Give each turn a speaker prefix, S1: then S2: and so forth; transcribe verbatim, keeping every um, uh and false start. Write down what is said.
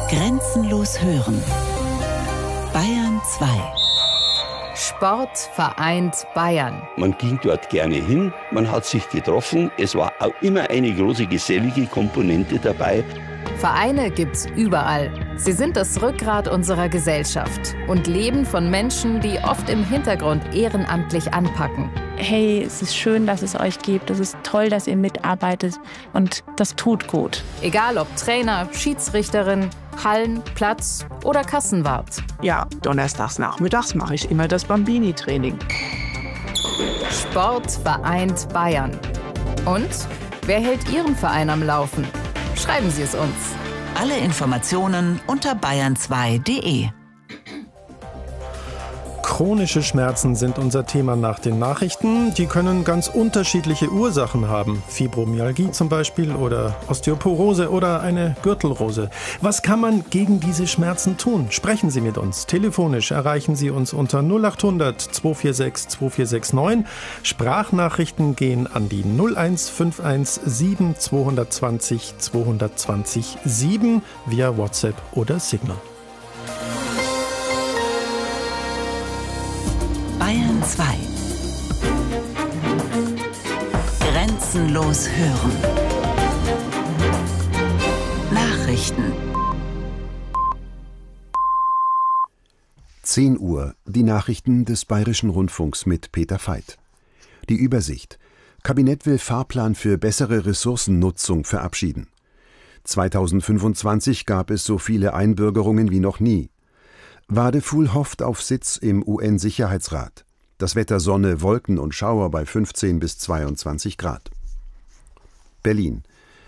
S1: Grenzenlos hören. Bayern zwei.
S2: Sport vereint Bayern.
S3: Man ging dort gerne hin, man hat sich getroffen. Es war auch immer eine große gesellige Komponente dabei.
S2: Vereine gibt's überall. Sie sind das Rückgrat unserer Gesellschaft und leben von Menschen, die oft im Hintergrund ehrenamtlich anpacken.
S4: Hey, es ist schön, dass es euch gibt. Es ist toll, dass ihr mitarbeitet und das tut gut.
S2: Egal ob Trainer, Schiedsrichterin, Hallen, Platz oder Kassenwart.
S5: Ja, donnerstags nachmittags mache ich immer das Bambini-Training.
S2: Sport vereint Bayern. Und wer hält Ihren Verein am Laufen? Schreiben Sie es uns.
S1: Alle Informationen unter bayern zwei punkt de.
S6: Chronische Schmerzen sind unser Thema nach den Nachrichten. Die können ganz unterschiedliche Ursachen haben. Fibromyalgie zum Beispiel oder Osteoporose oder eine Gürtelrose. Was kann man gegen diese Schmerzen tun? Sprechen Sie mit uns. Telefonisch erreichen Sie uns unter null acht hundert zwei vier sechs zwei vier sechs neun. Sprachnachrichten gehen an die null eins fünf eins sieben zwei zwei null zwei zwei null sieben via WhatsApp oder Signal.
S1: Bayern zwei. Grenzenlos hören. Nachrichten.
S7: zehn Uhr, die Nachrichten des Bayerischen Rundfunks mit Peter Veit. Die Übersicht. Kabinett will Fahrplan für bessere Ressourcennutzung verabschieden. zweitausendfünfundzwanzig gab es so viele Einbürgerungen wie noch nie. Wadefuhl hofft auf Sitz im U N-Sicherheitsrat. Das Wetter Sonne, Wolken und Schauer bei fünfzehn bis zweiundzwanzig Grad. Berlin.